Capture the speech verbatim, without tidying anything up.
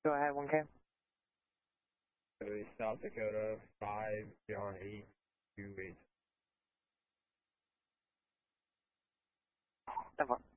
Go ahead, one K. South Dakota, five, John eight, two eight. ten four.